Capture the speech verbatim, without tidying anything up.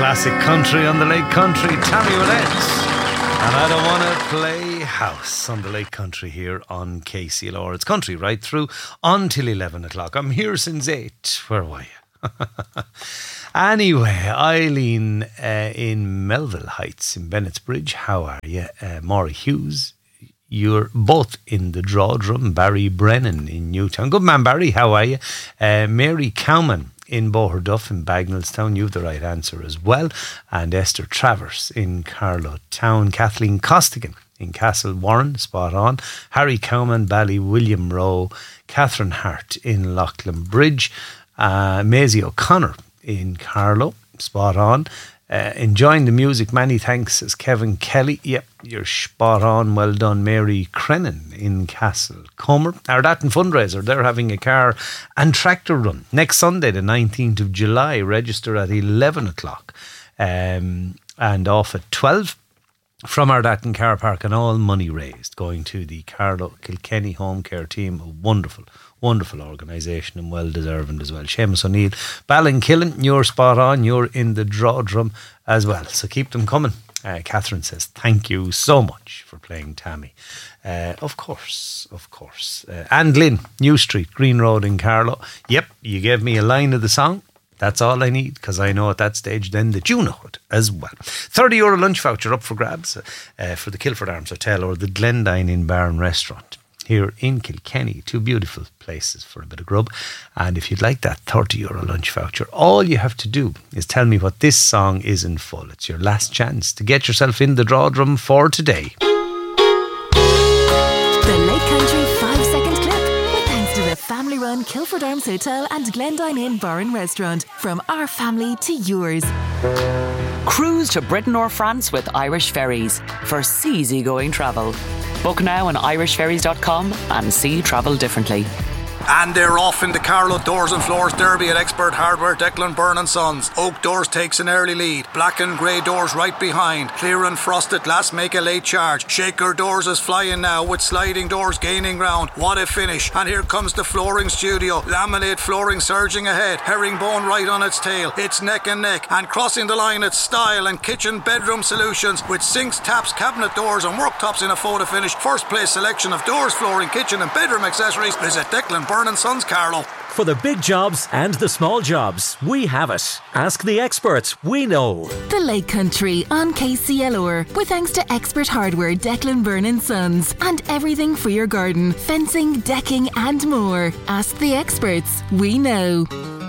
classic country on the Lake Country, Tammy Wynette. And I don't want to play house on the Lake Country here on K C L R. It's country right through until eleven o'clock. I'm here since eight. Where were you? Anyway, Eileen uh, in Melville Heights in Bennett's Bridge. How are you? Uh, Maury Hughes, you're both in the draw drum. Barry Brennan in Newtown. Good man, Barry. How are you? Uh, Mary Cowman in Boherduff in Bagnallstown. You have the right answer as well. And Esther Travers in Carlow Town. Kathleen Costigan in Castle Warren, spot on. Harry Cowman, Bally William Rowe. Catherine Hart in Loughlin Bridge. Uh, Maisie O'Connor in Carlow, spot on. Uh, enjoying the music, many thanks, says Kevin Kelly. Yep, you're spot on, well done. Mary Crennan in Castle Comer. Ardatton Fundraiser, they're having a car and tractor run next Sunday the nineteenth of July. Register at eleven o'clock um, and off at twelve from Ardatton Car Park, and all money raised going to the Carlow Kilkenny Home Care Team. A wonderful Wonderful organisation and well deserving as well. Seamus O'Neill, Ballinkillen, you're spot on. You're in the draw drum as well. So keep them coming. Uh, Catherine says, thank you so much for playing Tammy. Uh, of course, of course. Uh, and Lynn, New Street, Green Road in Carlow. Yep, you gave me a line of the song. That's all I need, because I know at that stage then that you know it as well. thirty euro lunch voucher up for grabs uh, for the Kilford Arms Hotel or the Glendine in Bar and Restaurant here in Kilkenny. Two beautiful places for a bit of grub. And if you'd like that thirty euro lunch voucher, all you have to do is tell me what this song is in full. It's your last chance to get yourself in the draw drum for today. The Lake Country five second clip, with thanks to the family run Kilford Arms Hotel and Glendine Inn Bar and Restaurant. From our family to yours. Cruise to Britain or France with Irish Ferries for seasygoing travel. Book now on irish ferries dot com and see travel differently. And they're off in the Carlow Doors and Floors Derby at Expert Hardware, Declan Byrne and Sons. Oak Doors takes an early lead. Black and grey doors right behind. Clear and frosted glass make a late charge. Shaker Doors is flying now with sliding doors gaining ground. What a finish. And here comes the flooring studio. Laminate flooring surging ahead. Herringbone right on its tail. It's neck and neck. And crossing the line, it's Style and Kitchen Bedroom Solutions with sinks, taps, cabinet doors and worktops in a photo finish. First place selection of doors, flooring, kitchen and bedroom accessories. Visit Declan Byrne and Sons, Carlow. For the big jobs and the small jobs, we have it. Ask the experts, we know. The Lake Country on K C L R, with thanks to Expert Hardware, Declan Byrne and Sons, and everything for your garden, fencing, decking and more. Ask the experts, we know.